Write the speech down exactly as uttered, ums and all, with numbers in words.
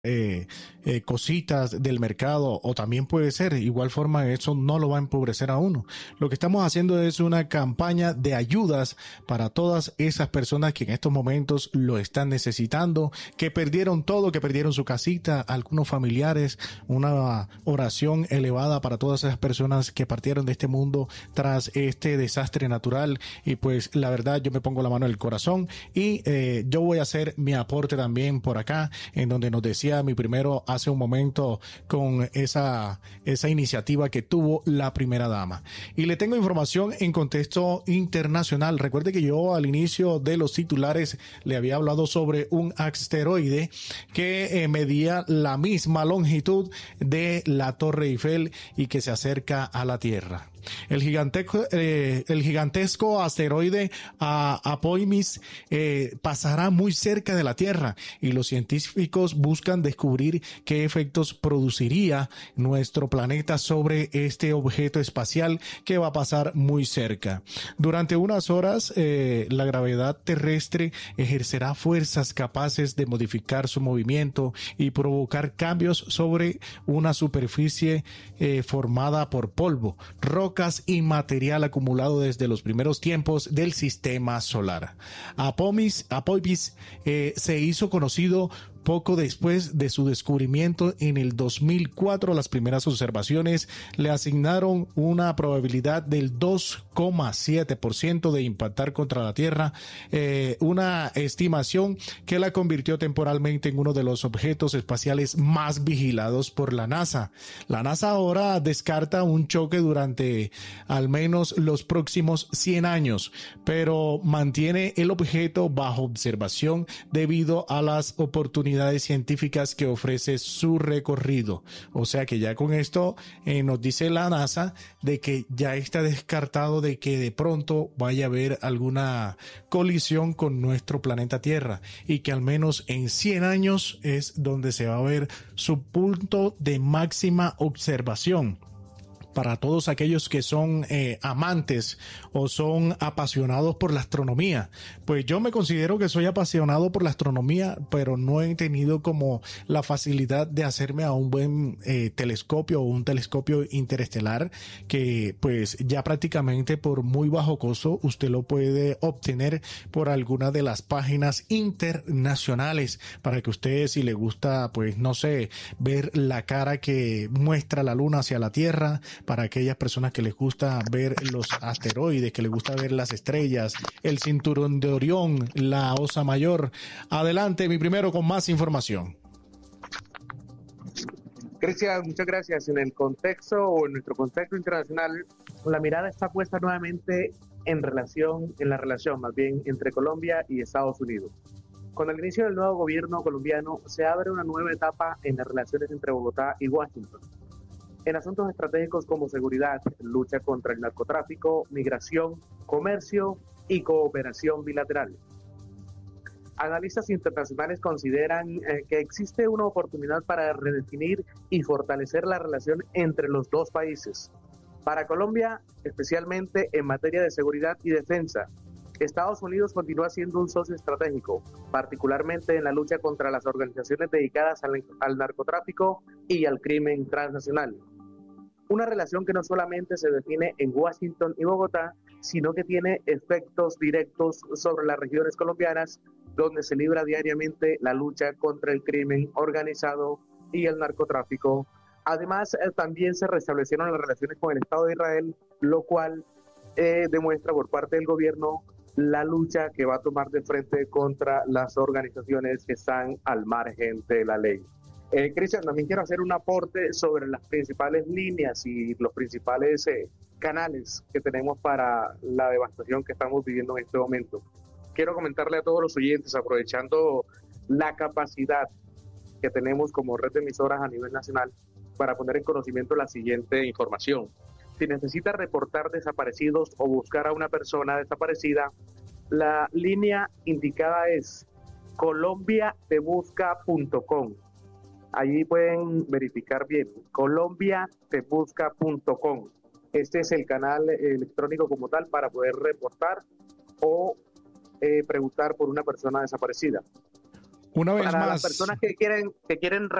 Eh, eh, cositas del mercado, o también puede ser igual forma, eso no lo va a empobrecer a uno. Lo que estamos haciendo es una campaña de ayudas para todas esas personas que en estos momentos lo están necesitando, que perdieron todo, que perdieron su casita, algunos familiares. Una oración elevada para todas esas personas que partieron de este mundo tras este desastre natural. Y pues la verdad, yo me pongo la mano en el corazón y eh, yo voy a hacer mi aporte también por acá, en donde nos decía mi primero hace un momento con esa, esa iniciativa que tuvo la primera dama. Y le tengo información en contexto internacional. Recuerde que yo al inicio de los titulares le había hablado sobre un asteroide que eh, medía la misma longitud de la Torre Eiffel y que se acerca a la Tierra. El gigantesco, eh, el gigantesco asteroide uh, Apophis eh, pasará muy cerca de la Tierra y los científicos buscan descubrir qué efectos produciría nuestro planeta sobre este objeto espacial que va a pasar muy cerca. Durante unas horas, eh, la gravedad terrestre ejercerá fuerzas capaces de modificar su movimiento y provocar cambios sobre una superficie eh, formada por polvo, roca y material acumulado desde los primeros tiempos del sistema solar. Apophis, Apophis eh, se hizo conocido poco después de su descubrimiento en el dos mil cuatro. Las primeras observaciones le asignaron una probabilidad del dos coma siete por ciento de impactar contra la Tierra, eh, una estimación que la convirtió temporalmente en uno de los objetos espaciales más vigilados por la NASA. La NASA ahora descarta un choque durante al menos los próximos cien años, pero mantiene el objeto bajo observación debido a las oportunidades científicas que ofrece su recorrido. O sea que ya con esto eh, nos dice la NASA de que ya está descartado de que de pronto vaya a haber alguna colisión con nuestro planeta Tierra y que al menos en cien años es donde se va a ver su punto de máxima observación. Para todos aquellos que son eh, amantes o son apasionados por la astronomía. Pues yo me considero que soy apasionado por la astronomía, pero no he tenido como la facilidad de hacerme a un buen eh, telescopio o un telescopio interestelar que pues ya prácticamente por muy bajo costo usted lo puede obtener por alguna de las páginas internacionales para que usted, si le gusta pues no sé, ver la cara que muestra la luna hacia la Tierra, para aquellas personas que les gusta ver los asteroides, que les gusta ver las estrellas, el cinturón de Orión, la Osa Mayor. Adelante, mi primero, con más información. Cristian, muchas gracias. En el contexto o en nuestro contexto internacional, la mirada está puesta nuevamente en relación, en la relación más bien entre Colombia y Estados Unidos. Con el inicio del nuevo gobierno colombiano se abre una nueva etapa en las relaciones entre Bogotá y Washington. En asuntos estratégicos como seguridad, lucha contra el narcotráfico, migración, comercio y cooperación bilateral. Analistas internacionales consideran eh, que existe una oportunidad para redefinir y fortalecer la relación entre los dos países. Para Colombia, especialmente en materia de seguridad y defensa, Estados Unidos continúa siendo un socio estratégico, particularmente en la lucha contra las organizaciones dedicadas al, al narcotráfico y al crimen transnacional. Una relación que no solamente se define en Washington y Bogotá, sino que tiene efectos directos sobre las regiones colombianas, donde se libra diariamente la lucha contra el crimen organizado y el narcotráfico. Además, eh, también se restablecieron las relaciones con el Estado de Israel, lo cual eh, demuestra por parte del gobierno la lucha que va a tomar de frente contra las organizaciones que están al margen de la ley. Eh, Cristian, también quiero hacer un aporte sobre las principales líneas y los principales eh, canales que tenemos para la devastación que estamos viviendo en este momento. Quiero comentarle a todos los oyentes, aprovechando la capacidad que tenemos como red de emisoras a nivel nacional, para poner en conocimiento la siguiente información. Si necesita reportar desaparecidos o buscar a una persona desaparecida, la línea indicada es colombia te busca punto com. Allí pueden verificar bien, colombia te busca punto com. Este es el canal electrónico como tal para poder reportar o eh, preguntar por una persona desaparecida. Una vez para más. las personas que quieren, que quieren